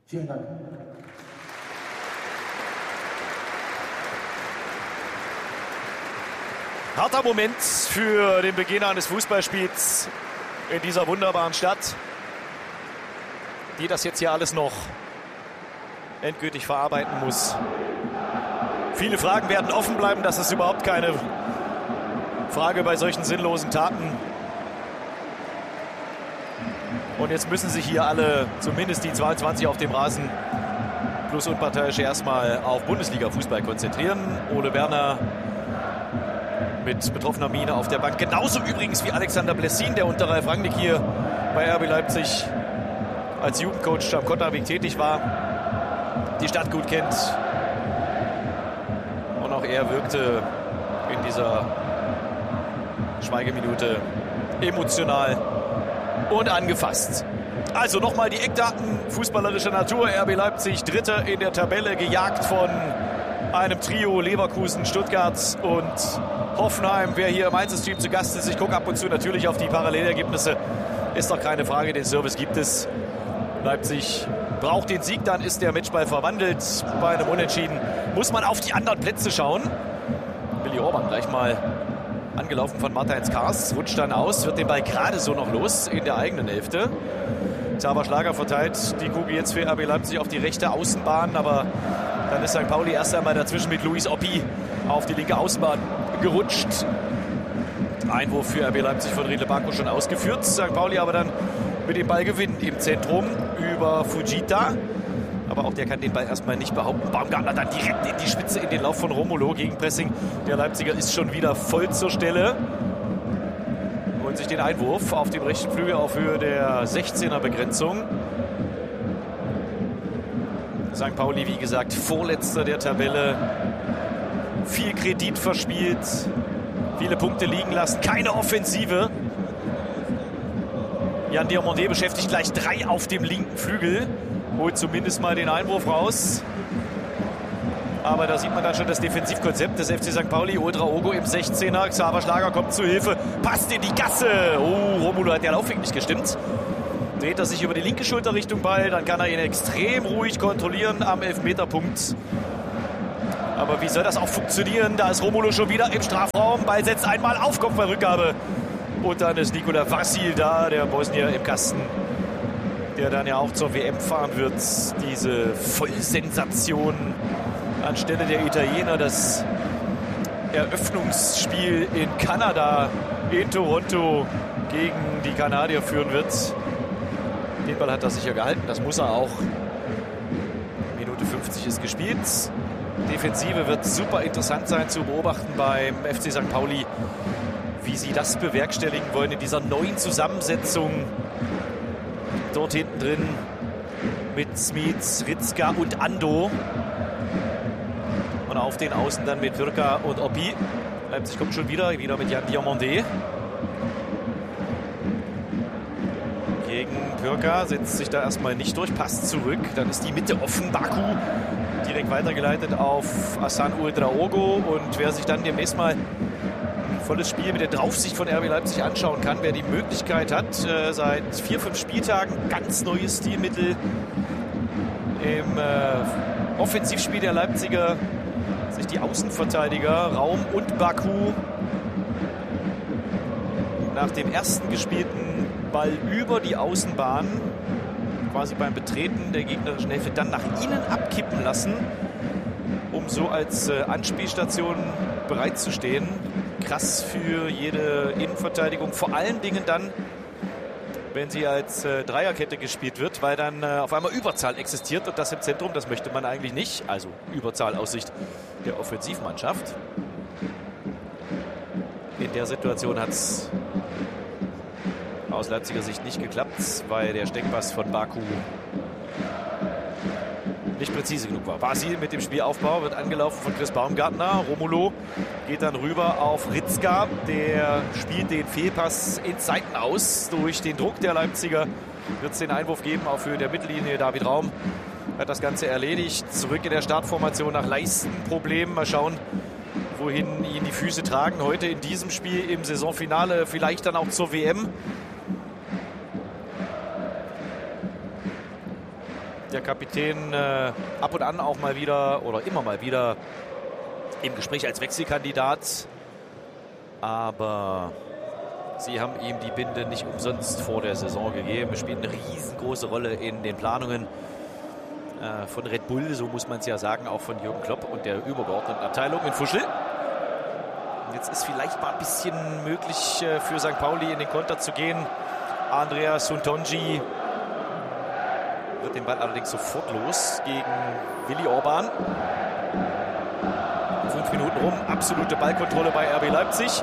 Vielen Dank. Harter Moment für den Beginn eines Fußballspiels in dieser wunderbaren Stadt, die das jetzt hier alles noch endgültig verarbeiten muss. Viele Fragen werden offen bleiben, das ist überhaupt keine Frage bei solchen sinnlosen Taten. Und jetzt müssen sich hier alle, zumindest die 22 auf dem Rasen, plus Unparteiische, erstmal auf Bundesliga-Fußball konzentrieren. Ole Werner mit betroffener Miene auf der Bank. Genauso übrigens wie Alexander Blessin, der unter Ralf Rangnick hier bei RB Leipzig als Jugendcoach am Kotterweg tätig war, die Stadt gut kennt. Und auch er wirkte in dieser Schweigeminute emotional und angefasst. Also nochmal die Eckdaten fußballerischer Natur. RB Leipzig Dritter in der Tabelle, gejagt von einem Trio Leverkusen, Stuttgart und Hoffenheim. Wer hier im Einzelstream zu Gast ist, ich gucke ab und zu natürlich auf die Parallelergebnisse. Ist doch keine Frage, den Service gibt es. Leipzig braucht den Sieg, dann ist der Matchball verwandelt. Bei einem Unentschieden muss man auf die anderen Plätze schauen. Willi Orban gleich mal angelaufen von Martins Kars, rutscht dann aus, wird den Ball gerade so noch los in der eigenen Hälfte. Xaver Schlager verteilt die Kugel jetzt für RB Leipzig auf die rechte Außenbahn, aber dann ist St. Pauli erst einmal dazwischen mit Luis Oppi auf die linke Außenbahn gerutscht. Einwurf für RB Leipzig von Riedle Baku schon ausgeführt. St. Pauli aber dann mit dem Ballgewinn im Zentrum über Fujita. Aber auch der kann den Ball erstmal nicht behaupten. Baumgartner dann direkt in die Spitze, in den Lauf von Romulo. Gegenpressing der Leipziger ist schon wieder voll zur Stelle. Holen sich den Einwurf auf dem rechten Flügel auf Höhe der 16er-Begrenzung. St. Pauli, wie gesagt, Vorletzter der Tabelle. Viel Kredit verspielt. Viele Punkte liegen lassen. Keine Offensive. Jan Diomandé beschäftigt gleich 3 auf dem linken Flügel. Holt zumindest mal den Einwurf raus. Aber da sieht man dann schon das Defensivkonzept des FC St. Pauli. Ouedraogo im 16er. Xaver Schlager kommt zu Hilfe. Passt in die Gasse. Oh, Romulo hat der Laufweg nicht gestimmt. Dreht er sich über die linke Schulter Richtung Ball. Dann kann er ihn extrem ruhig kontrollieren am Elfmeterpunkt. Aber wie soll das auch funktionieren? Da ist Romulo schon wieder im Strafraum. Ball setzt einmal auf, Kopfballrückgabe. Und dann ist Nikola Vasil da, der Bosnier im Kasten, der dann ja auch zur WM fahren wird. Diese Vollsensation anstelle der Italiener, das Eröffnungsspiel in Kanada, in Toronto, gegen die Kanadier führen wird. Den Ball hat er sicher gehalten, das muss er auch. Minute 50 ist gespielt. Defensive wird super interessant sein zu beobachten beim FC St. Pauli, wie sie das bewerkstelligen wollen in dieser neuen Zusammensetzung. Dort hinten drin mit Smits, Ritzka und Ando. Und auf den Außen dann mit Virka und Oppi. Leipzig kommt schon wieder mit Jan Diomandé. Gegen Virka, setzt sich da erstmal nicht durch, passt zurück. Dann ist die Mitte offen. Baku direkt weitergeleitet auf Hassan Ouedraogo. Und wer sich dann demnächst mal volles Spiel mit der Draufsicht von RB Leipzig anschauen kann, wer die Möglichkeit hat, seit 4-5 Spieltagen ganz neues Stilmittel im Offensivspiel der Leipziger, sich die Außenverteidiger Raum und Baku nach dem ersten gespielten Ball über die Außenbahn, quasi beim Betreten der gegnerischen Hälfte, dann nach innen abkippen lassen, um so als Anspielstation bereitzustehen. Krass für jede Innenverteidigung, vor allen Dingen dann, wenn sie als Dreierkette gespielt wird, weil dann auf einmal Überzahl existiert und das im Zentrum, das möchte man eigentlich nicht. Also Überzahl aus Sicht der Offensivmannschaft. In der Situation hat es aus Leipziger Sicht nicht geklappt, weil der Steckpass von Baku nicht präzise genug war. Vasil mit dem Spielaufbau wird angelaufen von Chris Baumgartner. Romulo geht dann rüber auf Ritzka. Der spielt den Fehlpass in Seiten aus. Durch den Druck der Leipziger wird es den Einwurf geben auf Höhe der Mittellinie. David Raum hat das Ganze erledigt. Zurück in der Startformation nach Leistenproblemen. Mal schauen, wohin ihn die Füße tragen. Heute in diesem Spiel im Saisonfinale, vielleicht dann auch zur WM. Der Kapitän ab und an auch mal wieder oder immer mal wieder im Gespräch als Wechselkandidat. Aber sie haben ihm die Binde nicht umsonst vor der Saison gegeben. Er spielt eine riesengroße Rolle in den Planungen von Red Bull, so muss man es ja sagen, auch von Jürgen Klopp und der übergeordneten Abteilung in Fuschel. Jetzt ist vielleicht mal ein bisschen möglich für St. Pauli in den Konter zu gehen. Andreas Suntonji wird den Ball allerdings sofort los gegen Willi Orban. 5 Minuten rum, absolute Ballkontrolle bei RB Leipzig.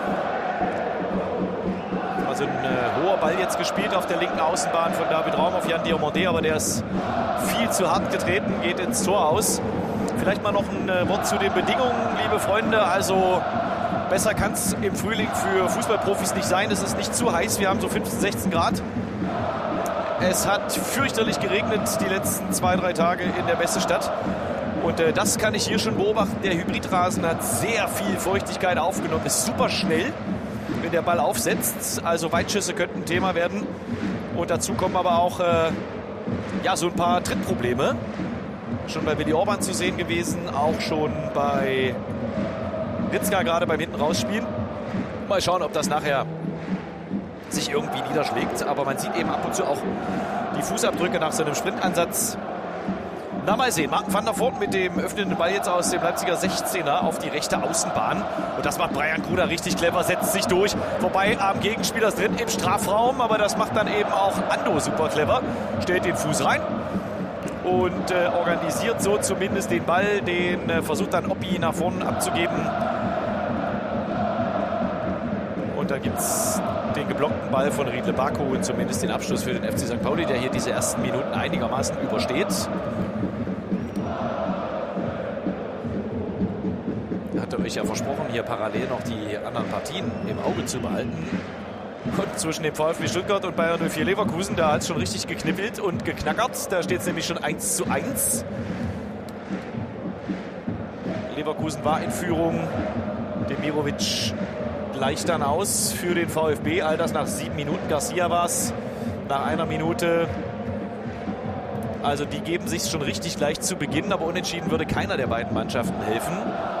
Also ein hoher Ball jetzt gespielt auf der linken Außenbahn von David Raum auf Jan Diomande, aber der ist viel zu hart getreten, geht ins Tor aus. Vielleicht mal noch ein Wort zu den Bedingungen, liebe Freunde. Also besser kann es im Frühling für Fußballprofis nicht sein. Es ist nicht zu heiß, wir haben so 15, 16 Grad. Es hat fürchterlich geregnet die letzten 2-3 Tage in der Messestadt. Und das kann ich hier schon beobachten. Der Hybridrasen hat sehr viel Feuchtigkeit aufgenommen, ist super schnell, wenn der Ball aufsetzt. Also Weitschüsse könnten ein Thema werden. Und dazu kommen aber auch so ein paar Trittprobleme. Schon bei Willi Orban zu sehen gewesen, auch schon bei Ritzka gerade beim Hinten rausspielen. Mal schauen, ob das nachher sich irgendwie niederschlägt. Aber man sieht eben ab und zu auch die Fußabdrücke nach so einem Sprintansatz. Na, mal sehen. Martin van der Voort mit dem öffnenden Ball jetzt aus dem Leipziger 16er auf die rechte Außenbahn. Und das macht Brian Gruder richtig clever, setzt sich durch. Vorbei am Gegenspieler drin im Strafraum. Aber das macht dann eben auch Ando super clever. Stellt den Fuß rein und organisiert so zumindest den Ball. Den versucht dann Oppi nach vorne abzugeben. Und dann gibt es den geblockten Ball von Riedle Baku und zumindest den Abschluss für den FC St. Pauli, der hier diese ersten Minuten einigermaßen übersteht. Hatte euch ja versprochen, hier parallel noch die anderen Partien im Auge zu behalten. Und zwischen dem VfB Stuttgart und Bayern 04 Leverkusen, da hat es schon richtig geknippelt und geknackert. Da steht es nämlich schon 1:1. Leverkusen war in Führung. Demirovic gleicht dann aus für den VfB. All das nach 7 Minuten. Garcia war es nach 1 Minute. Also die geben sich schon richtig gleich zu Beginn, aber unentschieden würde keiner der beiden Mannschaften helfen.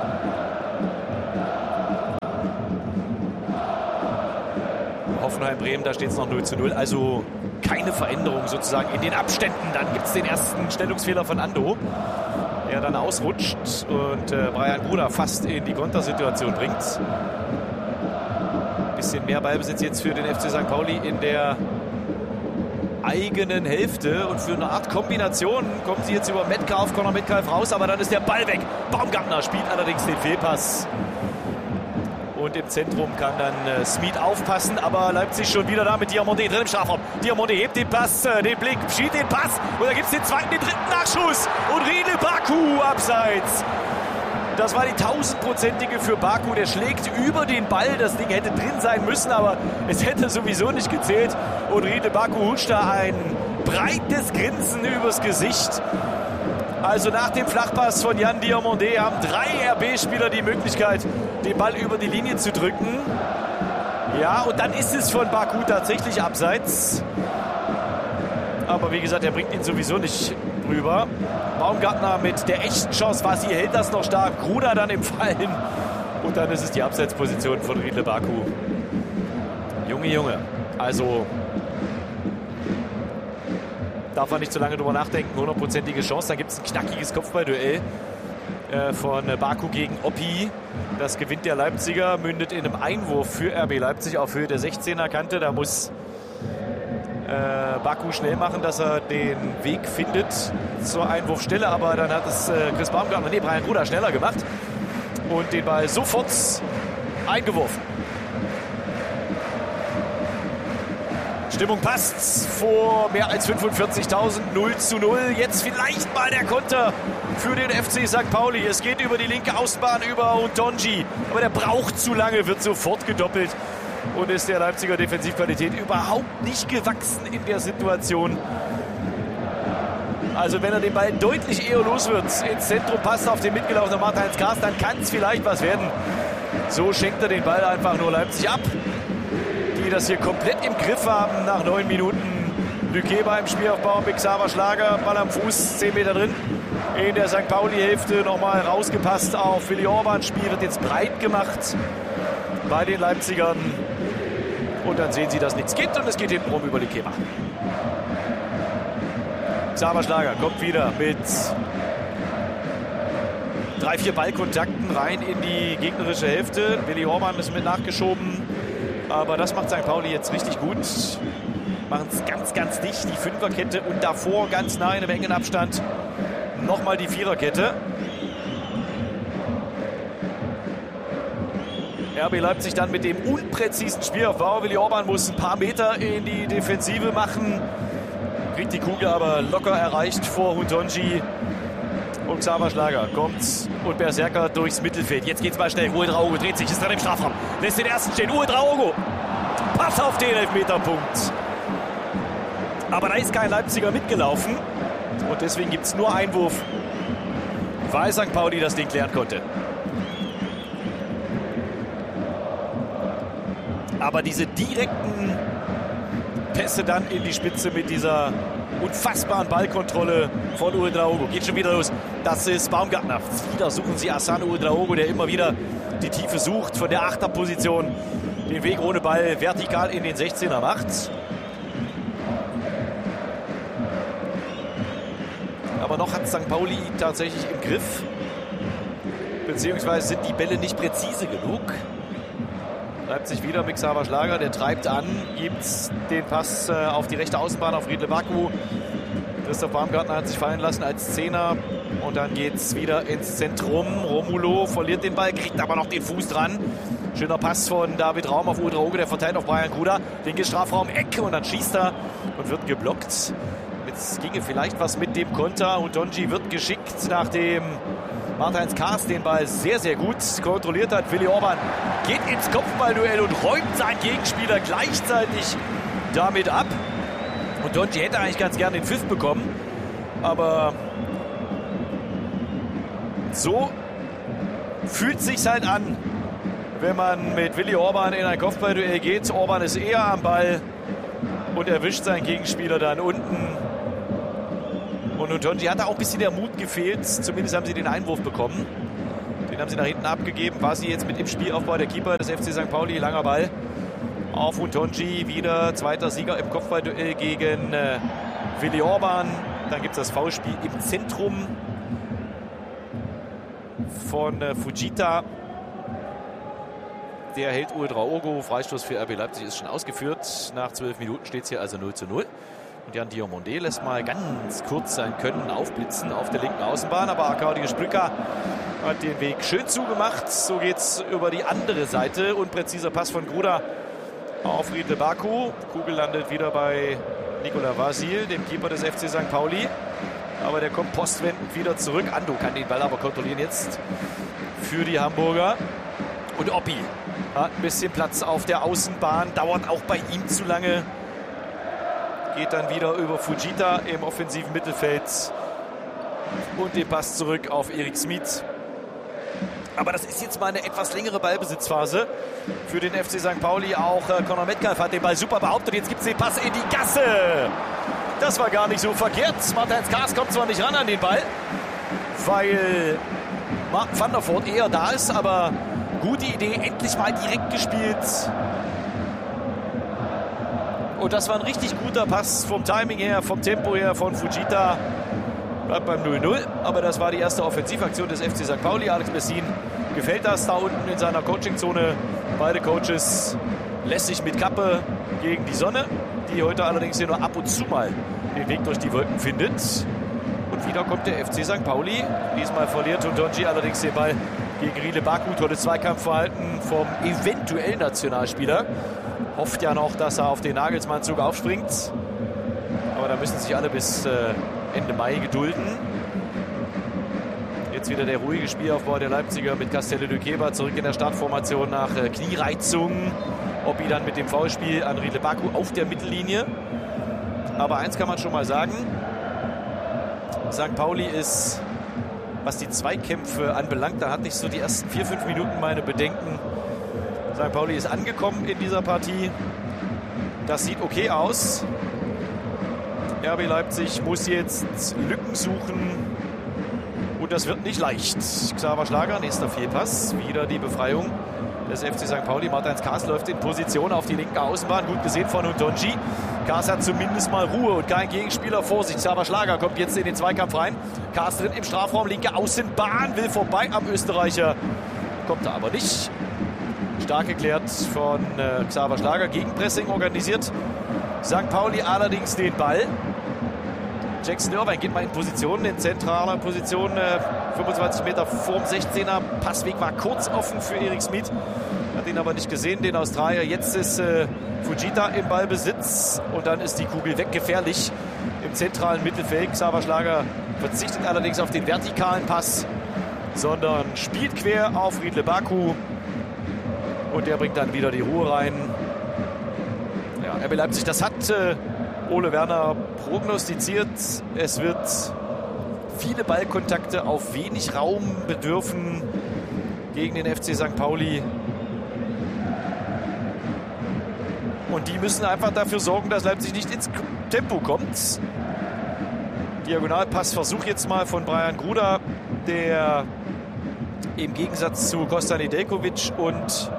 Hoffenheim-Bremen, da steht es noch 0:0. Also keine Veränderung sozusagen in den Abständen. Dann gibt es den ersten Stellungsfehler von Ando, der dann ausrutscht und Brian Gruder fast in die Kontersituation bringt. Bisschen mehr Ballbesitz jetzt für den FC St. Pauli in der eigenen Hälfte. Und für eine Art Kombination kommen sie jetzt über Metcalf, Conor Metcalf raus, aber dann ist der Ball weg. Baumgartner spielt allerdings den Fehlpass. Und im Zentrum kann dann Smith aufpassen, aber Leipzig schon wieder da mit Diomande drin im Strafraum. Diomande hebt den Pass, den Blick, schiebt den Pass und da gibt es den zweiten, den dritten Nachschuss. Und Riedle Baku abseits. Das war die 1000-prozentige für Baku. Der schlägt über den Ball. Das Ding hätte drin sein müssen, aber es hätte sowieso nicht gezählt. Und Riedle Baku huscht da ein breites Grinsen übers Gesicht. Also nach dem Flachpass von Jan Diomande haben 3 RB-Spieler die Möglichkeit, den Ball über die Linie zu drücken. Ja, und dann ist es von Baku tatsächlich abseits. Aber wie gesagt, er bringt ihn sowieso nicht rüber. Baumgartner mit der echten Chance. Vassi hält das noch stark. Gruder dann im Fallen. Und dann ist es die Abseitsposition von Riedle Baku. Junge. Also darf man nicht zu lange drüber nachdenken. 100-prozentige Chance. Dann gibt es ein knackiges Kopfballduell von Baku gegen Oppi. Das gewinnt der Leipziger. Mündet in einem Einwurf für RB Leipzig auf Höhe der 16er-Kante. Da muss Baku schnell machen, dass er den Weg findet zur Einwurfstelle. Aber dann hat es Brian Gruder schneller gemacht. Und den Ball sofort eingeworfen. Stimmung passt vor mehr als 45.000, 0:0. Jetzt vielleicht mal der Konter für den FC St. Pauli. Es geht über die linke Außenbahn über Suntonji, aber der braucht zu lange, wird sofort gedoppelt und ist der Leipziger Defensivqualität überhaupt nicht gewachsen in der Situation. Also wenn er den Ball deutlich eher los wird, ins Zentrum passt auf den mitgelaufenen Martin Kars, dann kann es vielleicht was werden. So schenkt er den Ball einfach nur Leipzig ab, die das hier komplett im Griff haben nach 9 Minuten. Lükeba im Spielaufbau mit Xaver Schlager, Ball am Fuß, 10 Meter drin. In der St. Pauli-Hälfte nochmal rausgepasst auf Willi Orban. Spiel wird jetzt breit gemacht bei den Leipzigern. Und dann sehen sie, dass nichts geht und es geht hintenrum über Lükeba. Xaver Schlager kommt wieder mit 3-4 Ballkontakten rein in die gegnerische Hälfte. Willi Orban ist mit nachgeschoben. Aber das macht St. Pauli jetzt richtig gut. Machen es ganz, ganz dicht, die Fünferkette. Und davor ganz nah in einem engen Abstand nochmal die Viererkette. RB Leipzig dann mit dem unpräzisen Spielaufbau. Willi Orban muss ein paar Meter in die Defensive machen. Kriegt die Kugel aber locker erreicht vor Hutonji. Und Xaver Schlager kommt und Berserker durchs Mittelfeld. Jetzt geht's mal schnell. Ouedraogo dreht sich, ist dann im Strafraum. Lässt den ersten stehen. Ouedraogo. Pass auf den Elfmeterpunkt. Aber da ist kein Leipziger mitgelaufen. Und deswegen gibt es nur Einwurf, weil St. Pauli das Ding klären konnte. Aber diese direkten Pässe dann in die Spitze mit dieser unfassbaren Ballkontrolle von Ouedraogo. Geht schon wieder los. Das ist Baumgartner. Wieder suchen sie Hassan Ouedraogo, der immer wieder die Tiefe sucht. Von der Achterposition den Weg ohne Ball vertikal in den 16er macht. Aber noch hat St. Pauli tatsächlich im Griff. Beziehungsweise sind die Bälle nicht präzise genug. Leipzig wieder mit Xaver Schlager, der treibt an, gibt den Pass auf die rechte Außenbahn auf Riedle Baku. Christoph Baumgartner hat sich fallen lassen als Zehner. Und dann geht es wieder ins Zentrum. Romulo verliert den Ball, kriegt aber noch den Fuß dran. Schöner Pass von David Raum auf Ouedraogo, der verteilt auf Brian Gruda. Linke Strafraum, Ecke und dann schießt er und wird geblockt. Jetzt ginge vielleicht was mit dem Konter. Hutonji wird geschickt, nachdem Martins Kaas den Ball sehr, sehr gut kontrolliert hat. Willi Orban geht ins Kopfballduell und räumt seinen Gegenspieler gleichzeitig damit ab. Hutonji hätte eigentlich ganz gern den Pfiff bekommen. Aber so fühlt sich's halt an, wenn man mit Willi Orban in ein Kopfballduell geht. Orban ist eher am Ball und erwischt seinen Gegenspieler dann unten. Und Hutonji hatte auch ein bisschen der Mut gefehlt. Zumindest haben sie den Einwurf bekommen. Den haben sie nach hinten abgegeben. War sie jetzt mit im Spielaufbau der Keeper des FC St. Pauli. Langer Ball auf Hutonji. Wieder zweiter Sieger im Kopfballduell gegen Willi Orban. Dann gibt es das Foulspiel im Zentrum von Fujita. Der hält Ouedraogo. Freistoß für RB Leipzig ist schon ausgeführt. Nach 12 Minuten steht es hier also 0:0. Und Jan Diomande lässt mal ganz kurz sein Können aufblitzen auf der linken Außenbahn. Aber Arkadiusz Brücker hat den Weg schön zugemacht. So geht es über die andere Seite. Unpräziser Pass von Gruda auf Riedle Baku. Kugel landet wieder bei Nicolas Vasil, dem Keeper des FC St. Pauli. Aber der kommt postwendend wieder zurück. Ando kann den Ball aber kontrollieren jetzt für die Hamburger. Und Oppi hat ein bisschen Platz auf der Außenbahn. Dauert auch bei ihm zu lange. Geht dann wieder über Fujita im offensiven Mittelfeld. Und den Pass zurück auf Erik Smith. Aber das ist jetzt mal eine etwas längere Ballbesitzphase für den FC St. Pauli. Auch Conor Metcalf hat den Ball super behauptet. Jetzt gibt es den Pass in die Gasse. Das war gar nicht so verkehrt. Martins Kaas kommt zwar nicht ran an den Ball, weil Martin van der Voort eher da ist, aber gute Idee, endlich mal direkt gespielt. Und das war ein richtig guter Pass vom Timing her, vom Tempo her von Fujita. Bleibt beim 0:0, aber das war die erste Offensivaktion des FC St. Pauli. Alex Bessin gefällt das da unten in seiner Coachingzone. Beide Coaches lässig mit Kappe gegen die Sonne, die heute allerdings hier nur ab und zu mal den Weg durch die Wolken findet. Und wieder kommt der FC St. Pauli. Diesmal verliert Hutonji allerdings den Ball gegen Riedle Baku. Tolles Zweikampfverhalten vom eventuellen Nationalspieler. Hofft ja noch, dass er auf den Nagelsmann-Zug aufspringt. Aber da müssen sich alle bis Ende Mai gedulden. Jetzt wieder der ruhige Spielaufbau der Leipziger mit Castello Lükeba zurück in der Startformation nach Kniereizung. Oppi dann mit dem Foulspiel an Riedle Baku auf der Mittellinie. Aber eins kann man schon mal sagen. St. Pauli ist, was die Zweikämpfe anbelangt, da hatte ich so die ersten 4-5 Minuten meine Bedenken. St. Pauli ist angekommen in dieser Partie. Das sieht okay aus. RB Leipzig muss jetzt Lücken suchen. Und das wird nicht leicht. Xaver Schlager, nächster Fehlpass. Wieder die Befreiung des FC St. Pauli. Martins Kaas läuft in Position auf die linke Außenbahn. Gut gesehen von Utonji. Kaas hat zumindest mal Ruhe und kein Gegenspieler vor sich. Xaver Schlager kommt jetzt in den Zweikampf rein. Kaas drin im Strafraum. Linke Außenbahn. Will vorbei am Österreicher. Kommt er aber nicht. Stark geklärt von Xaver Schlager. Gegenpressing organisiert St. Pauli allerdings den Ball. Jackson Irvine geht mal in Position, in zentraler Position, 25 Meter vorm 16er. Passweg war kurz offen für Erik Smith, hat ihn aber nicht gesehen, den Australier. Jetzt ist Fujita im Ballbesitz und dann ist die Kugel weg, gefährlich im zentralen Mittelfeld. Xaver Schlager verzichtet allerdings auf den vertikalen Pass, sondern spielt quer auf Riedle Baku und der bringt dann wieder die Ruhe rein. Ja, RB Leipzig, das hat Ole Werner prognostiziert. Es wird viele Ballkontakte auf wenig Raum bedürfen gegen den FC St. Pauli. Und die müssen einfach dafür sorgen, dass Leipzig nicht ins Tempo kommt. Diagonalpassversuch jetzt mal von Brian Gruda, der im Gegensatz zu Kosta Nedeljkovic und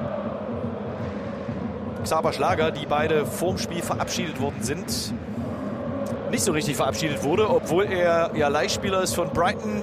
Xaver Schlager, die beide vorm Spiel verabschiedet worden sind, nicht so richtig verabschiedet wurde, obwohl er ja Leihspieler ist von Brighton.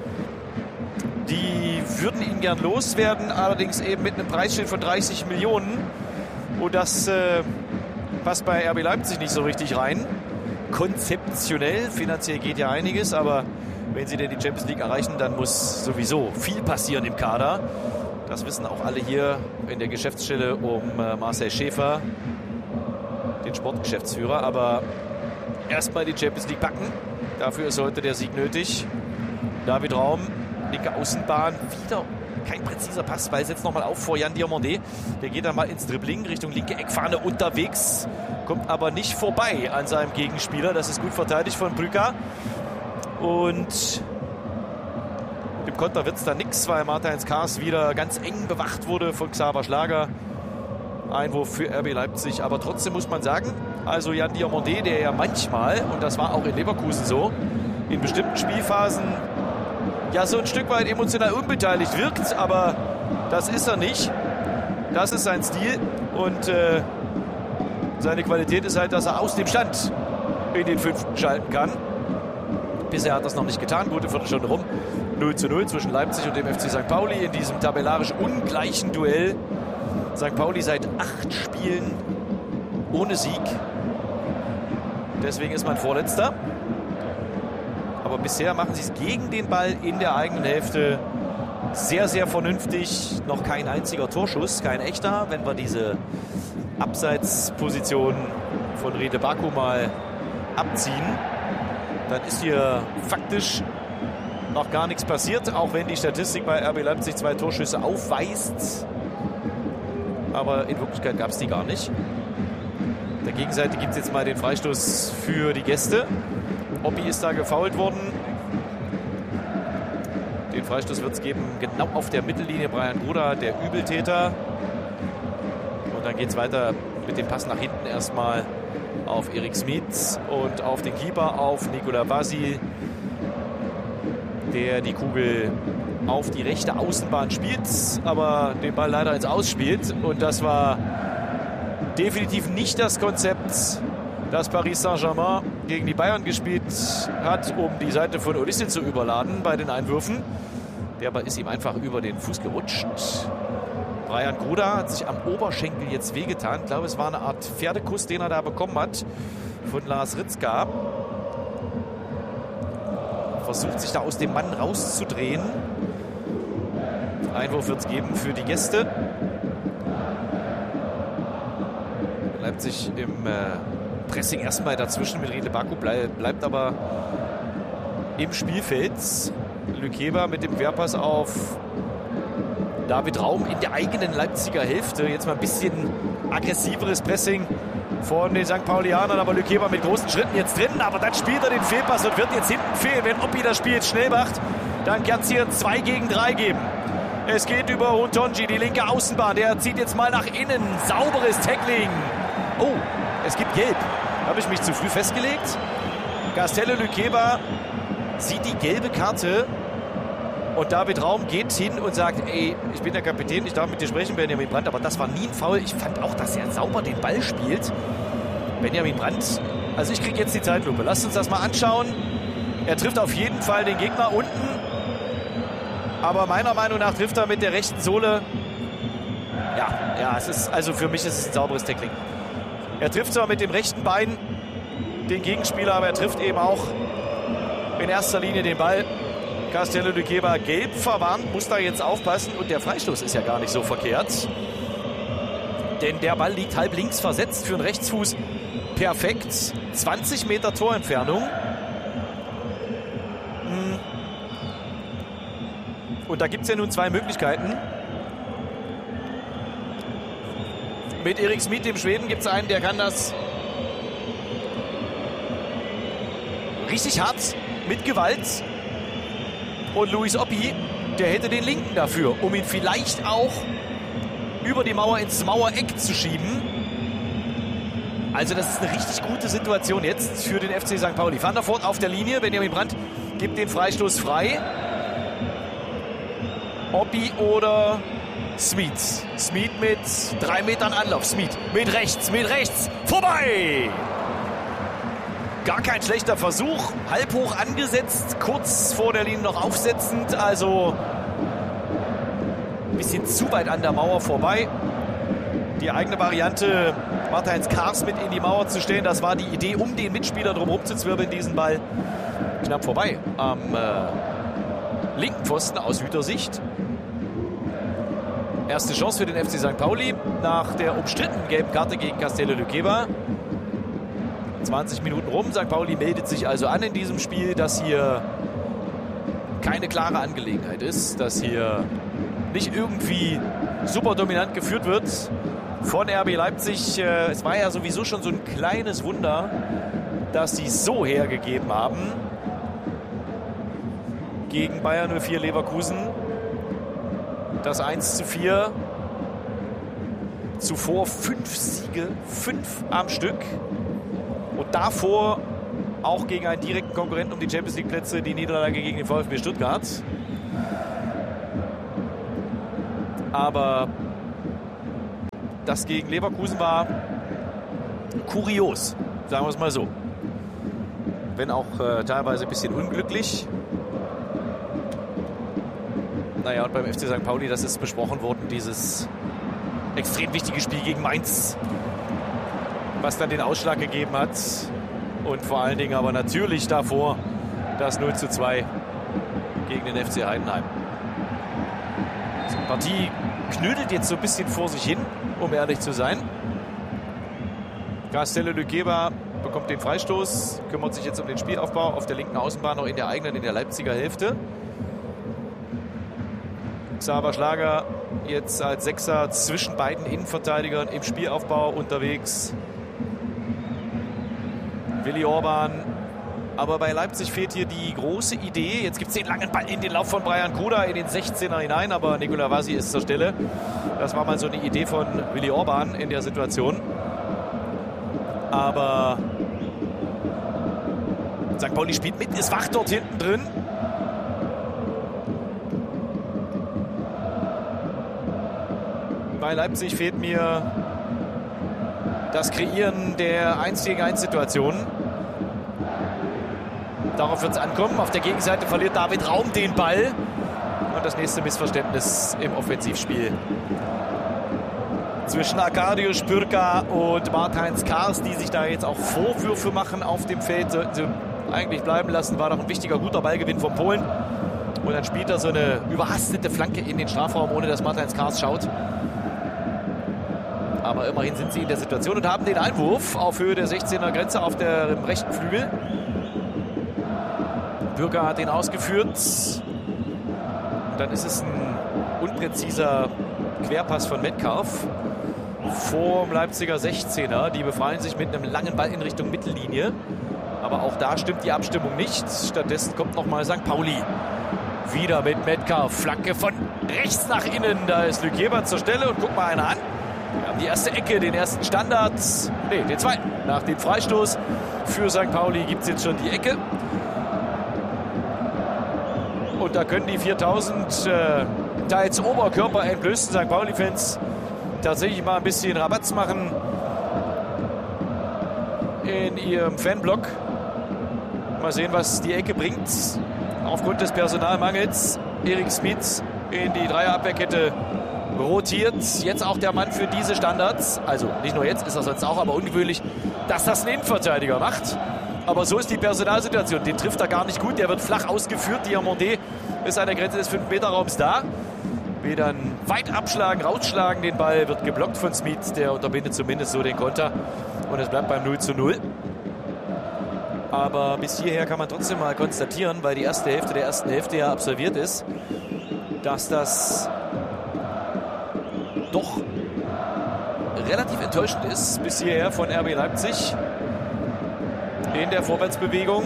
Die würden ihn gern loswerden, allerdings eben mit einem Preisschild von 30 Millionen. Und das passt bei RB Leipzig nicht so richtig rein. Konzeptionell, finanziell geht ja einiges, aber wenn sie denn die Champions League erreichen, dann muss sowieso viel passieren im Kader. Das wissen auch alle hier in der Geschäftsstelle um Marcel Schäfer, den Sportgeschäftsführer. Aber erstmal die Champions League packen. Dafür ist heute der Sieg nötig. David Raum, linke Außenbahn. Wieder kein präziser Pass. Weil es jetzt nochmal auf vor Jan Diomandé. Der geht dann mal ins Dribbling Richtung linke Eckfahne unterwegs. Kommt aber nicht vorbei an seinem Gegenspieler. Das ist gut verteidigt von Brücker. Und im Konter wird es dann nichts, weil Martins Kaas wieder ganz eng bewacht wurde von Xaver Schlager. Einwurf für RB Leipzig, aber trotzdem muss man sagen, also Jan Diomandé, der ja manchmal, und das war auch in Leverkusen so, in bestimmten Spielphasen ja so ein Stück weit emotional unbeteiligt wirkt, aber das ist er nicht. Das ist sein Stil und seine Qualität ist halt, dass er aus dem Stand in den 5. schalten kann. Bisher hat das noch nicht getan, gute Viertelstunde rum. 0:0 zwischen Leipzig und dem FC St. Pauli in diesem tabellarisch ungleichen Duell. St. Pauli seit 8 Spielen ohne Sieg. Deswegen ist man Vorletzter. Aber bisher machen sie es gegen den Ball in der eigenen Hälfte sehr, sehr vernünftig. Noch kein einziger Torschuss, kein echter. Wenn wir diese Abseitsposition von Riedle Baku mal abziehen, dann ist hier faktisch noch gar nichts passiert, auch wenn die Statistik bei RB Leipzig 2 Torschüsse aufweist. Aber in Wirklichkeit gab es die gar nicht. Auf der Gegenseite gibt es jetzt mal den Freistoß für die Gäste. Oppi ist da gefoult worden. Den Freistoß wird es geben, genau auf der Mittellinie. Brian Gruda, der Übeltäter. Und dann geht es weiter mit dem Pass nach hinten erstmal auf Erik Smith und auf den Keeper, auf Nicolas Vasil, der die Kugel auf die rechte Außenbahn spielt, aber den Ball leider ins Aus spielt. Und das war definitiv nicht das Konzept, das Paris Saint-Germain gegen die Bayern gespielt hat, um die Seite von Olise zu überladen bei den Einwürfen. Der Ball ist ihm einfach über den Fuß gerutscht. Brian Gruda hat sich am Oberschenkel jetzt wehgetan. Ich glaube, es war eine Art Pferdekuss, den er da bekommen hat von Lars Ritzka. Versucht sich da aus dem Mann rauszudrehen. Einwurf wird es geben für die Gäste. Leipzig im Pressing erstmal dazwischen mit Riedle Baku, bleibt aber im Spielfeld. Lükeba mit dem Querpass auf David Raum in der eigenen Leipziger Hälfte. Jetzt mal ein bisschen aggressiveres Pressing von den St. Paulianern, aber Lükeba mit großen Schritten jetzt drin, aber dann spielt er den Fehlpass und wird jetzt hinten fehlen. Wenn Oppi das Spiel jetzt schnell macht, dann kann es hier 2 gegen 3 geben. Es geht über Utonji, die linke Außenbahn, der zieht jetzt mal nach innen, sauberes Tackling. Oh, es gibt Gelb. Habe ich mich zu früh festgelegt? Castello Luqueba sieht die gelbe Karte und David Raum geht hin und sagt, ey, ich bin der Kapitän, ich darf mit dir sprechen, Benjamin Brandt, aber das war nie ein Foul. Ich fand auch, dass er sauber den Ball spielt. Benjamin Brandt, also ich kriege jetzt die Zeitlupe. Lasst uns das mal anschauen. Er trifft auf jeden Fall den Gegner unten, aber meiner Meinung nach trifft er mit der rechten Sohle. Ja, es ist, also für mich ist es ein sauberes Tackling. Er trifft zwar mit dem rechten Bein den Gegenspieler, aber er trifft eben auch in erster Linie den Ball. Castello Luqueba gelb verwarnt, muss da jetzt aufpassen. Und der Freistoß ist ja gar nicht so verkehrt. Denn der Ball liegt halb links versetzt für einen Rechtsfuß. Perfekt. 20 Meter Torentfernung. Und da gibt es ja nun zwei Möglichkeiten. Mit Erik Smith, dem Schweden, gibt es einen, der kann das richtig hart mit Gewalt. Und Luis Oppi, der hätte den linken dafür, um ihn vielleicht auch über die Mauer ins Mauereck zu schieben. Also das ist eine richtig gute Situation jetzt für den FC St. Pauli. Van der Voort auf der Linie, Benjamin Brandt gibt den Freistoß frei. Oppi oder Smith. Smith mit 3 Metern Anlauf. Smith mit rechts, vorbei! Gar kein schlechter Versuch, halb hoch angesetzt, kurz vor der Linie noch aufsetzend, also ein bisschen zu weit an der Mauer vorbei. Die eigene Variante, Martins Kars mit in die Mauer zu stellen, das war die Idee, um den Mitspieler drumherum zu zwirbeln, diesen Ball knapp vorbei. Am linken Pfosten aus Hütersicht. Erste Chance für den FC St. Pauli nach der umstrittenen gelben Karte gegen Castello Luqueba. 20 Minuten rum. St. Pauli meldet sich also an in diesem Spiel, dass hier keine klare Angelegenheit ist, dass hier nicht irgendwie super dominant geführt wird von RB Leipzig. Es war ja sowieso schon so ein kleines Wunder, dass sie so hergegeben haben gegen Bayer 04 Leverkusen. Das 1:4. Zuvor 5 Siege, 5 am Stück. Und davor auch gegen einen direkten Konkurrenten um die Champions-League-Plätze die Niederlage gegen den VfB Stuttgart. Aber das gegen Leverkusen war kurios, sagen wir es mal so. Wenn auch teilweise ein bisschen unglücklich. Naja, und beim FC St. Pauli, das ist besprochen worden, dieses extrem wichtige Spiel gegen Mainz, was dann den Ausschlag gegeben hat. Und vor allen Dingen aber natürlich davor das 0:2 gegen den FC Heidenheim. Die Partie knödelt jetzt so ein bisschen vor sich hin, um ehrlich zu sein. Castello Luqueba bekommt den Freistoß, kümmert sich jetzt um den Spielaufbau auf der linken Außenbahn, noch in der eigenen, in der Leipziger Hälfte. Xaver Schlager jetzt als Sechser zwischen beiden Innenverteidigern im Spielaufbau unterwegs. Willi Orban. Aber bei Leipzig fehlt hier die große Idee. Jetzt gibt es den langen Ball in den Lauf von Brian Kuda in den 16er hinein, aber Nicola Vasi ist zur Stelle. Das war mal so eine Idee von Willi Orban in der Situation. Aber St. Pauli spielt mit, ist wach dort hinten drin. Bei Leipzig fehlt mir das Kreieren der 1-gegen-1-Situationen. Darauf wird es ankommen. Auf der Gegenseite verliert David Raum den Ball. Und das nächste Missverständnis im Offensivspiel zwischen Arkadiusz Pürka und Martins Kars, die sich da jetzt auch Vorwürfe machen auf dem Feld. Sollten sie eigentlich bleiben lassen. War doch ein wichtiger, guter Ballgewinn von Polen. Und dann spielt er so eine überhastete Flanke in den Strafraum, ohne dass Martins Kars schaut. Aber immerhin sind sie in der Situation und haben den Einwurf auf Höhe der 16er Grenze auf dem rechten Flügel. Pürka hat den ausgeführt. Und dann ist es ein unpräziser Querpass von Metcalf vorm Leipziger 16er. Die befreien sich mit einem langen Ball in Richtung Mittellinie. Aber auch da stimmt die Abstimmung nicht. Stattdessen kommt nochmal St. Pauli. Wieder mit Metcalf. Flanke von rechts nach innen. Da ist Luqueba zur Stelle und guck mal einer an. haben die erste Ecke, den ersten Standard, den zweiten. Nach dem Freistoß für St. Pauli gibt es jetzt schon die Ecke. Und da können die 4000 teils Oberkörper entblößten St. Pauli-Fans tatsächlich mal ein bisschen Rabatz machen in ihrem Fanblock. Mal sehen, was die Ecke bringt. Aufgrund des Personalmangels Erik Smit in die Dreierabwehrkette rotiert. Jetzt auch der Mann für diese Standards. Also nicht nur jetzt, ist er sonst auch, aber ungewöhnlich, dass das ein Innenverteidiger macht. Aber so ist die Personalsituation. Den trifft er gar nicht gut. Der wird flach ausgeführt. Diomandé ist an der Grenze des 5-Meter-Raums da. Will dann weit abschlagen, rausschlagen. Den Ball wird geblockt von Smit. Der unterbindet zumindest so den Konter. Und es bleibt beim 0:0. Aber bis hierher kann man trotzdem mal konstatieren, weil die erste Hälfte der ersten Hälfte ja absolviert ist, dass das doch relativ enttäuschend ist bis hierher von RB Leipzig in der Vorwärtsbewegung.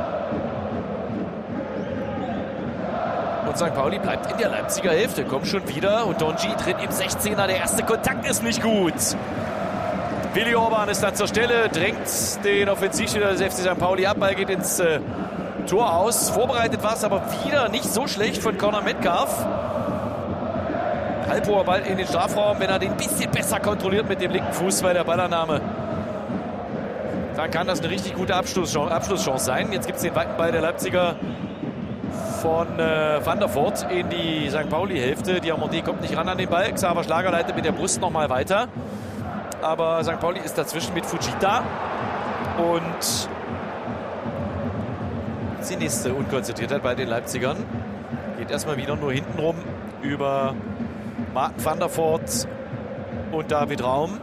Und St. Pauli bleibt in der Leipziger Hälfte, kommt schon wieder und Donji tritt im 16er. Der erste Kontakt ist nicht gut. Willi Orban ist dann zur Stelle, drängt den Offensivspieler des FC St. Pauli ab. Ball geht ins Tor aus. Vorbereitet war es aber wieder nicht so schlecht von Conor Metcalf. Halbhoher Ball in den Strafraum, wenn er den ein bisschen besser kontrolliert mit dem linken Fuß bei der Ballannahme. Dann kann das eine richtig gute Abschlusschance sein. Jetzt gibt es den weiten Ball der Leipziger von Van der Voort in die St. Pauli-Hälfte. Diomandé kommt nicht ran an den Ball. Xaver Schlager leitet mit der Brust nochmal weiter. Aber St. Pauli ist dazwischen mit Fujita. Und die nächste Unkonzentriertheit bei den Leipzigern. Geht erstmal wieder nur hintenrum über Martin Van der Voort und David Raum.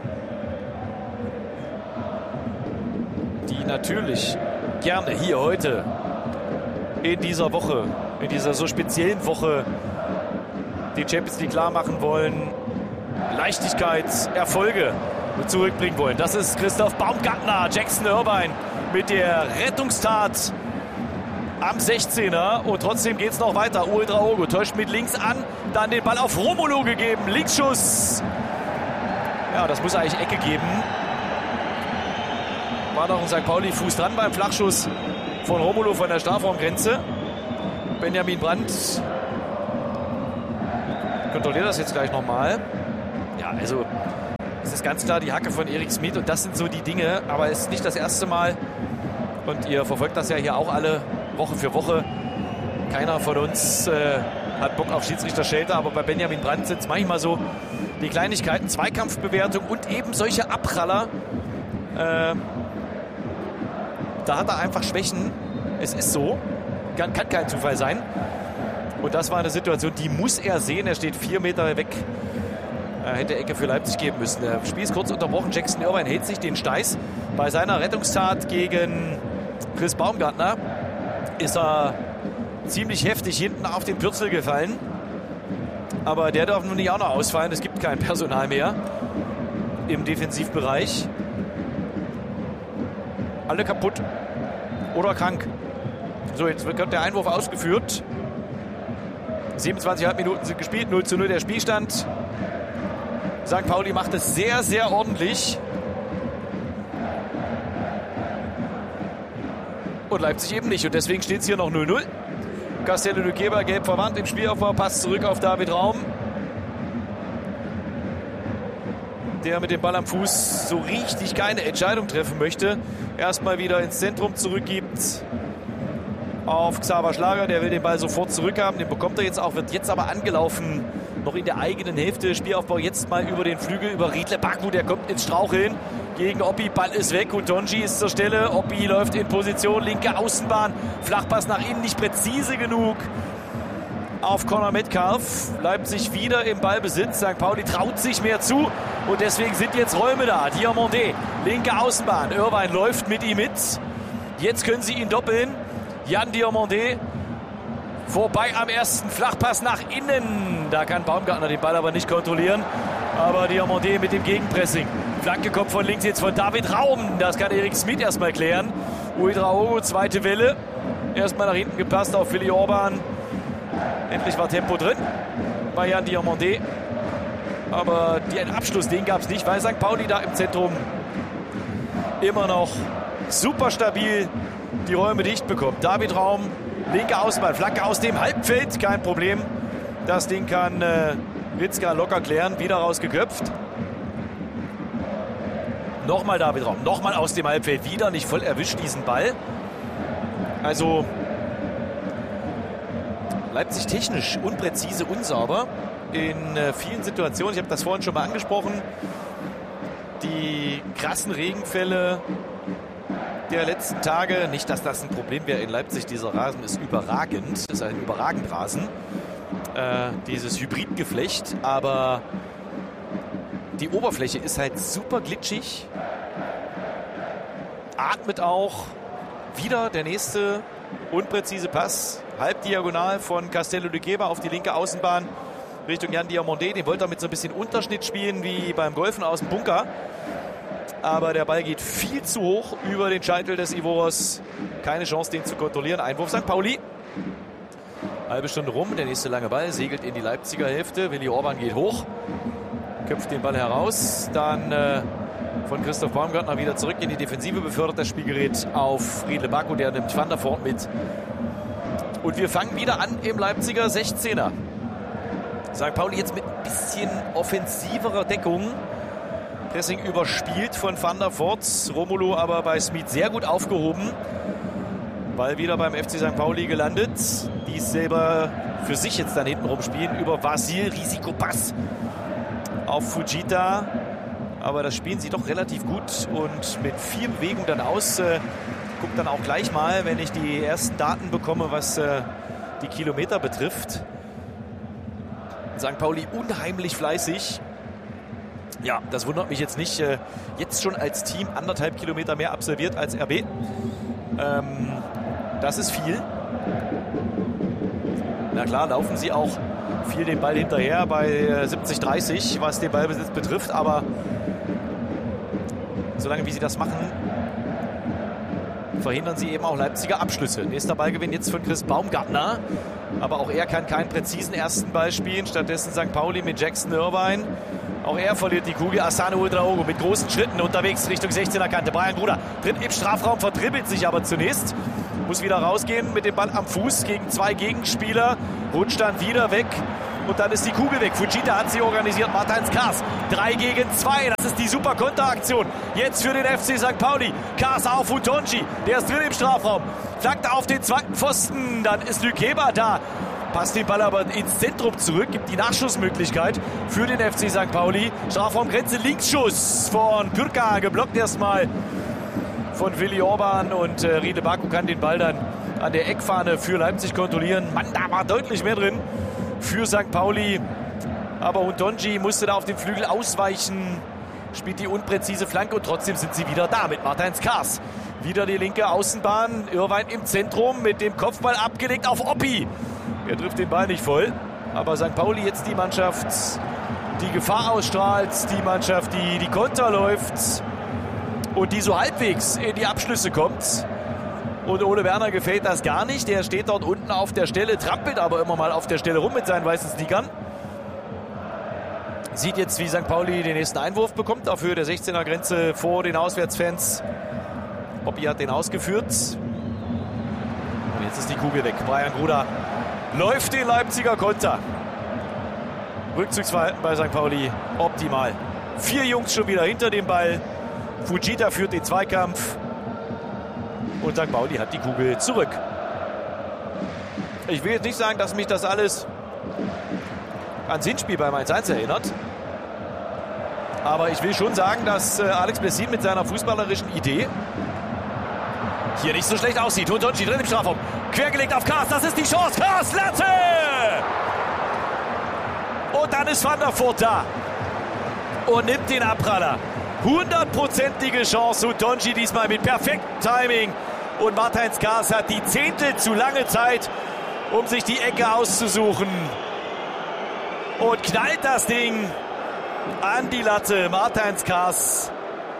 Die natürlich gerne hier heute in dieser Woche, in dieser so speziellen Woche, die Champions League klar machen wollen, Leichtigkeit, Erfolge zurückbringen wollen. Das ist Christoph Baumgartner, Jackson Irvine mit der Rettungstat am 16er und trotzdem geht es noch weiter. Ouedraogo täuscht mit links an, dann den Ball auf Romolo gegeben, Linksschuss. Ja, das muss eigentlich Ecke geben. War noch ein St. Pauli-Fuß dran beim Flachschuss von Romolo von der Strafraumgrenze. Benjamin Brandt kontrolliert das jetzt gleich nochmal. Ja, also es ist ganz klar die Hacke von Erik Smit und das sind so die Dinge, aber es ist nicht das erste Mal und ihr verfolgt das ja hier auch alle Woche für Woche. Keiner von uns hat Bock auf Schiedsrichter-Schelte, aber bei Benjamin Brandt sind es manchmal so die Kleinigkeiten, Zweikampfbewertung und eben solche Abpraller. Da hat er einfach Schwächen. Es ist so. Kann kein Zufall sein. Und das war eine Situation, die muss er sehen. Er steht 4 Meter weg. Er hätte Ecke für Leipzig geben müssen. Der Spiel ist kurz unterbrochen. Jackson Irvine hält sich den Steiß. Bei seiner Rettungstat gegen Chris Baumgartner ist er ziemlich heftig hinten auf den Pürzel gefallen. Aber der darf nun nicht auch noch ausfallen. Es gibt kein Personal mehr im Defensivbereich. Alle kaputt oder krank. So, jetzt wird der Einwurf ausgeführt. 27,5 Minuten sind gespielt, 0:0 der Spielstand. St. Pauli macht es sehr, sehr ordentlich. Und Leipzig eben nicht. Und deswegen steht es hier noch 0:0. Castello de Keber gelb verwandt im Spielaufbau, passt zurück auf David Raum. Der mit dem Ball am Fuß so richtig keine Entscheidung treffen möchte. Erstmal wieder ins Zentrum zurückgibt auf Xaver Schlager. Der will den Ball sofort zurückhaben. Den bekommt er jetzt auch, wird jetzt aber angelaufen. Noch in der eigenen Hälfte. Spielaufbau jetzt mal über den Flügel, über Riedle Baku. Der kommt ins Straucheln gegen Oppi. Ball ist weg und Donji ist zur Stelle. Oppi läuft in Position. Linke Außenbahn. Flachpass nach innen, nicht präzise genug. Auf Conor Metcalf. Leipzig wieder im Ballbesitz. St. Pauli traut sich mehr zu. Und deswegen sind jetzt Räume da. Diomandé, linke Außenbahn. Irvine läuft mit ihm mit. Jetzt können sie ihn doppeln. Jan Diomandé vorbei am ersten Flachpass nach innen. Da kann Baumgartner den Ball aber nicht kontrollieren. Aber Diomandé mit dem Gegenpressing. Flanke kommt von links jetzt von David Raum. Das kann Erik Smit erstmal klären. Ouedraogo, zweite Welle. Erstmal nach hinten gepasst auf Willi Orban. Endlich war Tempo drin bei Jan Diomandé. Aber den Abschluss, den gab es nicht, weil St. Pauli da im Zentrum immer noch super stabil die Räume dicht bekommt. David Raum, linke Außenbahn, Flanke aus dem Halbfeld, kein Problem. Das Ding kann Ritzka locker klären, wieder rausgeköpft. Nochmal David Raum, nochmal aus dem Halbfeld, wieder nicht voll erwischt diesen Ball. Also Leipzig technisch unpräzise, unsauber in vielen Situationen. Ich habe das vorhin schon mal angesprochen. Die krassen Regenfälle der letzten Tage. Nicht, dass das ein Problem wäre in Leipzig. Dieser Rasen ist überragend. Das ist ein überragend Rasen. Dieses Hybridgeflecht. Aber die Oberfläche ist halt super glitschig. Atmet auch. Wieder der nächste unpräzise Pass. Halbdiagonal von Castello de Queva auf die linke Außenbahn Richtung Jan Diomandé. Den wollte er mit so ein bisschen Unterschnitt spielen wie beim Golfen aus dem Bunker. Aber der Ball geht viel zu hoch über den Scheitel des Ivoros. Keine Chance, den zu kontrollieren. Einwurf St. Pauli. Halbe Stunde rum. Der nächste lange Ball segelt in die Leipziger Hälfte. Willi Orban geht hoch. Köpft den Ball heraus. Dann von Christoph Baumgartner wieder zurück in die Defensive befördert. Das Spielgerät auf Riedle Baku. Der nimmt Van der Voort mit. Und wir fangen wieder an im Leipziger 16er. St. Pauli jetzt mit ein bisschen offensiverer Deckung. Pressing überspielt von Van der Voort. Romulu aber bei Smith sehr gut aufgehoben. Ball wieder beim FC St. Pauli gelandet. Die es selber für sich jetzt dann hinten rumspielen. Über Vasil, Risikopass auf Fujita. Aber das spielen sie doch relativ gut und mit viel Bewegung dann aus. Guckt dann auch gleich mal, wenn ich die ersten Daten bekomme, was die Kilometer betrifft. St. Pauli unheimlich fleißig. Ja, das wundert mich jetzt nicht. Jetzt schon als Team 1,5 Kilometer mehr absolviert als RB. Das ist viel. Na klar, laufen sie auch viel den Ball hinterher bei 70-30, was den Ballbesitz betrifft. Aber solange wie sie das machen, verhindern sie eben auch Leipziger Abschlüsse. Nächster Ballgewinn jetzt von Chris Baumgartner. Aber auch er kann keinen präzisen ersten Ball spielen. Stattdessen St. Pauli mit Jackson Irvine. Auch er verliert die Kugel. Asano Ouedraogo mit großen Schritten unterwegs Richtung 16er Kante. Brian Gruder tritt im Strafraum, vertribbelt sich aber zunächst. Muss wieder rausgehen mit dem Ball am Fuß gegen zwei Gegenspieler. Rutscht dann wieder weg. Und dann ist die Kugel weg. Fujita hat sie organisiert. Martins Kaas. 3 gegen 2. Das ist die super Konteraktion. Jetzt für den FC St. Pauli. Kaas auf Utonji. Der ist drin im Strafraum. Flankt auf den zweiten Pfosten. Dann ist Lükeba da. Passt den Ball aber ins Zentrum zurück. Gibt die Nachschussmöglichkeit für den FC St. Pauli. Strafraumgrenze. Linksschuss von Pürka. Geblockt erstmal von Willi Orban. Und Riedle Baku kann den Ball dann an der Eckfahne für Leipzig kontrollieren. Mann, da war deutlich mehr drin für St. Pauli. Aber Utonji musste da auf den Flügel ausweichen. Spielt die unpräzise Flanke und trotzdem sind sie wieder da mit Martins Kaas. Wieder die linke Außenbahn. Irvine im Zentrum mit dem Kopfball abgelegt auf Oppi. Er trifft den Ball nicht voll. Aber St. Pauli jetzt die Mannschaft, die Gefahr ausstrahlt. Die Mannschaft, die die Konter läuft. Und die so halbwegs in die Abschlüsse kommt. Und Ole Werner gefällt das gar nicht. Der steht dort unten auf der Stelle, trampelt aber immer mal auf der Stelle rum mit seinen weißen Sneakern. Sieht jetzt, wie St. Pauli den nächsten Einwurf bekommt, auf Höhe der 16er Grenze vor den Auswärtsfans. Bobby hat den ausgeführt. Und jetzt ist die Kugel weg. Brian Gruder läuft den Leipziger Konter. Rückzugsverhalten bei St. Pauli optimal. 4 Jungs schon wieder hinter dem Ball. Fujita führt den Zweikampf. Und St. Pauli hat die Kugel zurück. Ich will jetzt nicht sagen, dass mich das alles ans Hinspiel bei Mainz 1 erinnert. Aber ich will schon sagen, dass Alex Blessin mit seiner fußballerischen Idee hier nicht so schlecht aussieht. Utonji drin im Strafraum. Quergelegt auf Kaas. Das ist die Chance. Kaas, Latte! Und dann ist Van der Voort da. Und nimmt den Abpraller. 100%ige Chance. Utonji diesmal mit perfektem Timing. Und Martins Kaas hat die Zehntel zu lange Zeit, um sich die Ecke auszusuchen. Und knallt das Ding an die Latte. Martins Kaas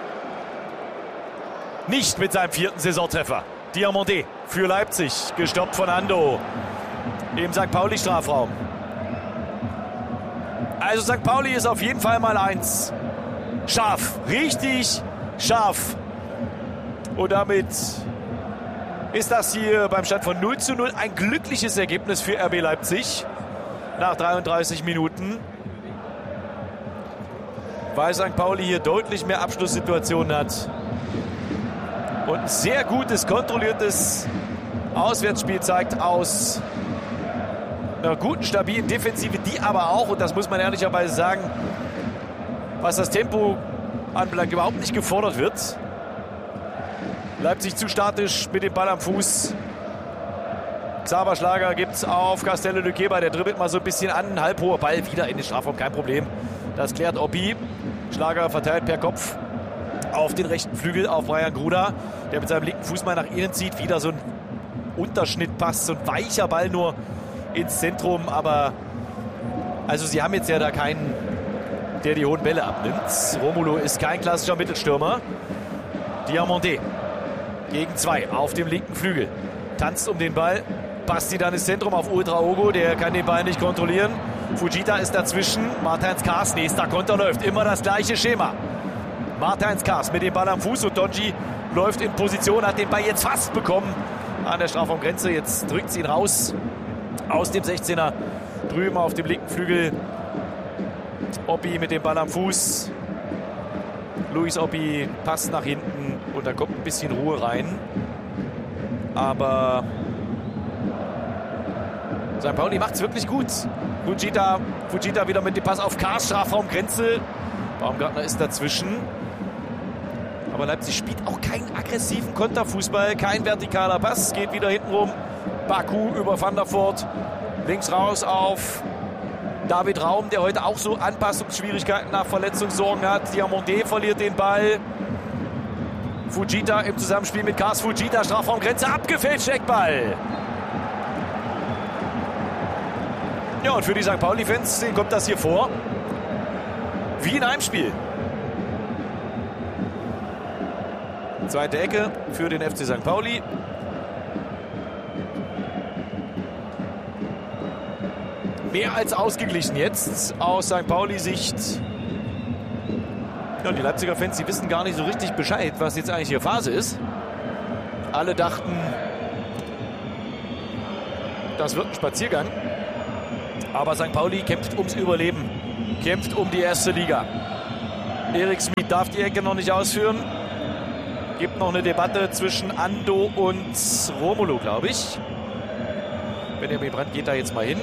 nicht mit seinem 4. Saisontreffer. Diomandé für Leipzig, gestoppt von Ando im St. Pauli-Strafraum. Also St. Pauli ist auf jeden Fall mal eins. Scharf, richtig scharf. Und damit ist das hier beim Stand von 0:0 ein glückliches Ergebnis für RB Leipzig nach 33 Minuten. Weil St. Pauli hier deutlich mehr Abschlusssituationen hat. Und ein sehr gutes, kontrolliertes Auswärtsspiel zeigt aus einer guten, stabilen Defensive, die aber auch, und das muss man ehrlicherweise sagen, was das Tempo anbelangt, überhaupt nicht gefordert wird. Leipzig zu statisch mit dem Ball am Fuß. Xaver Schlager gibt es auf Castello de Keber, der dribbelt mal so ein bisschen an. Halbhoher Ball wieder in den Strafraum, kein Problem. Das klärt Oppi. Schlager verteilt per Kopf auf den rechten Flügel auf Brian Gruda, der mit seinem linken Fuß mal nach innen zieht. Wieder so ein Unterschnittpass, so ein weicher Ball nur ins Zentrum. Aber also sie haben jetzt ja da keinen, der die hohen Bälle abnimmt. Romulo ist kein klassischer Mittelstürmer. Diamonde gegen 2 auf dem linken Flügel. Tanzt um den Ball. Basti dann ins Zentrum auf Ouedraogo. Der kann den Ball nicht kontrollieren. Fujita ist dazwischen. Martins Kaas, nächster Konter läuft. Immer das gleiche Schema. Martins Kaas mit dem Ball am Fuß. Und Donji läuft in Position. Hat den Ball jetzt fast bekommen an der Strafraumgrenze. Jetzt drückt sie ihn raus. Aus dem 16er. Drüben auf dem linken Flügel. Oppi mit dem Ball am Fuß. Luis Oppi passt nach hinten. Und da kommt ein bisschen Ruhe rein. Aber St. Pauli macht es wirklich gut. Fujita wieder mit dem Pass auf Kaas, Strafraumgrenze. Baumgartner ist dazwischen. Aber Leipzig spielt auch keinen aggressiven Konterfußball. Kein vertikaler Pass. Geht wieder hinten rum. Baku über Van der Voort. Links raus auf David Raum, der heute auch so Anpassungsschwierigkeiten nach Verletzungssorgen hat. Diamonde verliert den Ball. Fujita im Zusammenspiel mit Kaas. Fujita, Strafraumgrenze, abgefälscht, Eckball. Ja, und für die St. Pauli-Fans kommt das hier vor wie ein Heimspiel. Zweite Ecke für den FC St. Pauli. Mehr als ausgeglichen jetzt aus St. Pauli-Sicht. Ja, die Leipziger Fans, die wissen gar nicht so richtig Bescheid, was jetzt eigentlich hier Phase ist. Alle dachten, das wird ein Spaziergang. Aber St. Pauli kämpft ums Überleben, kämpft um die erste Liga. Erik Smith darf die Ecke noch nicht ausführen. Gibt noch eine Debatte zwischen Ando und Romulo, glaube ich. Benjamin Brandt geht da jetzt mal hin.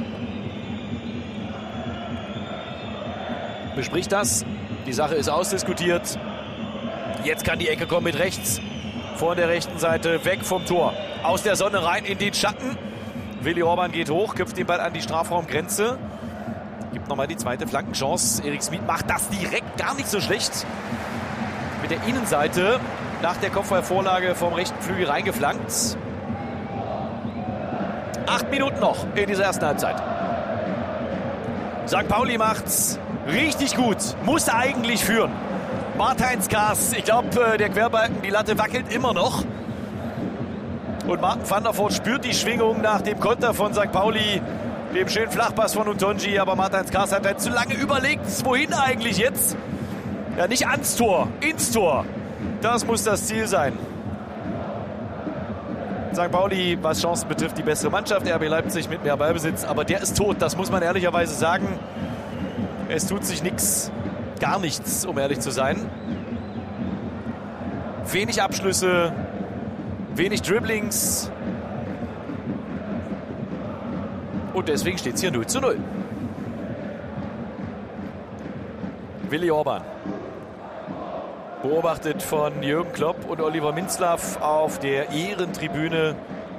Bespricht das. Die Sache ist ausdiskutiert. Jetzt kann die Ecke kommen mit rechts. Von der rechten Seite weg vom Tor. Aus der Sonne rein in den Schatten. Willi Orban geht hoch, köpft den Ball an die Strafraumgrenze. Gibt nochmal die zweite Flankenchance. Erik Smith macht das direkt gar nicht so schlecht. Mit der Innenseite nach der Kopfballvorlage vom rechten Flügel reingeflankt. 8 Minuten noch in dieser ersten Halbzeit. St. Pauli macht's richtig gut. Muss eigentlich führen. Martins Kaas, ich glaube, der Querbalken, die Latte wackelt immer noch. Und Martin van der Voort spürt die Schwingung nach dem Konter von St. Pauli, dem schönen Flachpass von Utonji. Aber Martins Kaas hat halt zu lange überlegt, wohin eigentlich jetzt? Ja, nicht ans Tor, ins Tor. Das muss das Ziel sein. St. Pauli, was Chancen betrifft, die bessere Mannschaft. RB Leipzig mit mehr Ballbesitz. Aber der ist tot, das muss man ehrlicherweise sagen. Es tut sich nichts, gar nichts, um ehrlich zu sein. Wenig Abschlüsse, wenig Dribblings. Und deswegen steht es hier 0:0. Willi Orban. Beobachtet von Jürgen Klopp und Oliver Minzlaff auf der Ehrentribüne.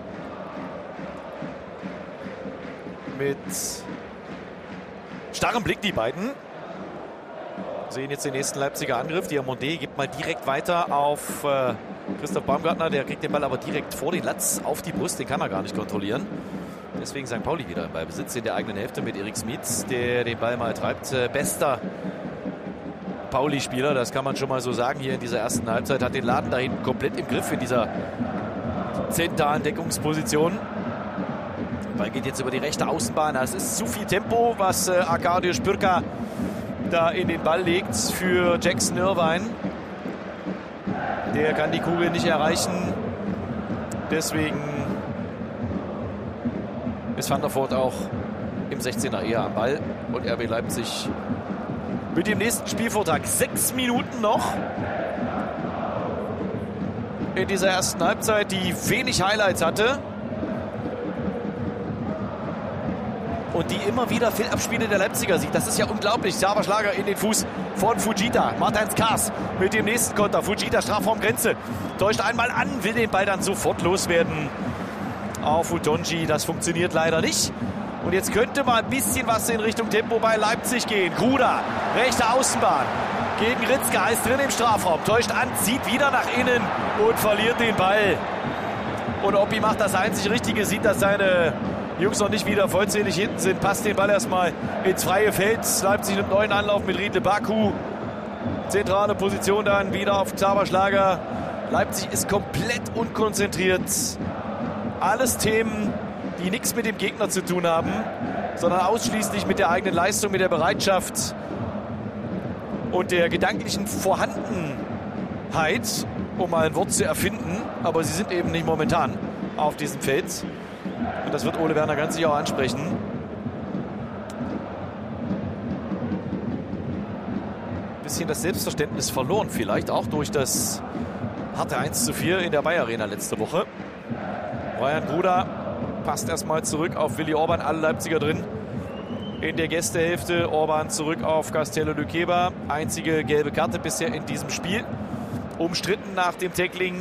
Mit starrem Blick die beiden. Sehen jetzt den nächsten Leipziger Angriff. Diamonde gibt mal direkt weiter auf Christoph Baumgartner. Der kriegt den Ball aber direkt vor den Latz auf die Brust. Den kann er gar nicht kontrollieren. Deswegen St. Pauli wieder im Ballbesitz in der eigenen Hälfte mit Erik Smith, der den Ball mal treibt. Bester Pauli-Spieler, das kann man schon mal so sagen, hier in dieser ersten Halbzeit. Hat den Laden da hinten komplett im Griff in dieser zentralen Deckungsposition. Der Ball geht jetzt über die rechte Außenbahn. Es ist zu viel Tempo, was Arkadiusz Pürka da in den Ball legt für Jackson Irvine. Der kann die Kugel nicht erreichen. Deswegen ist Van der Voort auch im 16er eher am Ball. Und RB Leipzig mit dem nächsten Spielvortag. 6 Minuten noch in dieser ersten Halbzeit, die wenig Highlights hatte. Und die immer wieder Fehlabspiele der Leipziger sieht. Das ist ja unglaublich. Sava-Schlager in den Fuß von Fujita. Martins Kaas mit dem nächsten Konter. Fujita Strafraumgrenze. Täuscht einmal an, will den Ball dann sofort loswerden auf Utonji. Das funktioniert leider nicht. Und jetzt könnte mal ein bisschen was in Richtung Tempo bei Leipzig gehen. Gruda, rechte Außenbahn. Gegen Ritzka, ist drin im Strafraum. Täuscht an, zieht wieder nach innen und verliert den Ball. Und Oppi macht das einzig Richtige. Sieht, dass seine Jungs noch nicht wieder vollzählig hinten sind. Passt den Ball erstmal ins freie Feld. Leipzig nimmt neuen Anlauf mit Riedle Baku. Zentrale Position dann wieder auf Sava-Schlager. Leipzig ist komplett unkonzentriert. Alles Themen, die nichts mit dem Gegner zu tun haben, sondern ausschließlich mit der eigenen Leistung, mit der Bereitschaft und der gedanklichen Vorhandenheit, um mal ein Wort zu erfinden. Aber sie sind eben nicht momentan auf diesem Feld. Und das wird Ole Werner ganz sicher auch ansprechen. Ein bisschen das Selbstverständnis verloren, vielleicht auch durch das harte 1:4 in der Bayer Arena letzte Woche. Brian Gruda passt erstmal zurück auf Willi Orban, alle Leipziger drin. In der Gästehälfte Orban zurück auf Castello Luqueba. Einzige gelbe Karte bisher in diesem Spiel. Umstritten nach dem Tackling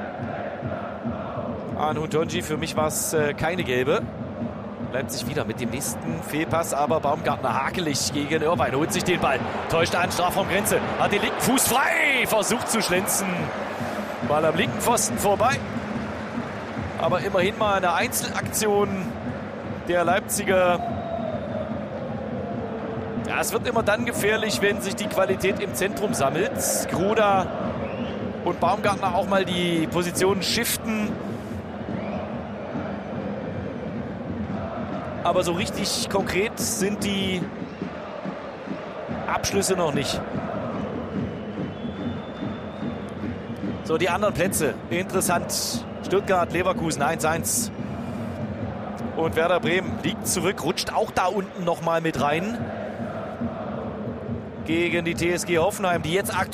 an Utonji. Für mich war es keine gelbe. Leipzig wieder mit dem nächsten Fehlpass, aber Baumgartner hakelig gegen Irvine, holt sich den Ball, täuscht an, Strafraumgrenze, hat den linken Fuß frei, versucht zu schlänzen. Ball am linken Pfosten vorbei. Aber immerhin mal eine Einzelaktion der Leipziger. Ja, es wird immer dann gefährlich, wenn sich die Qualität im Zentrum sammelt. Gruda und Baumgartner auch mal die Positionen shiften. Aber so richtig konkret sind die Abschlüsse noch nicht. So, die anderen Plätze. Interessant. Stuttgart, Leverkusen 1:1. Und Werder Bremen liegt zurück, rutscht auch da unten noch mal mit rein. Gegen die TSG Hoffenheim, die jetzt aktuell